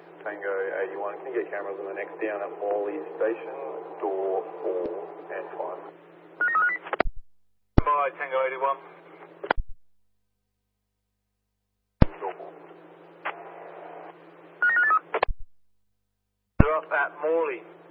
Tango 81, can you get cameras on the next down at Morley Station, door 4 and 5? Bye, Tango 81. Door 4. They're up at Morley.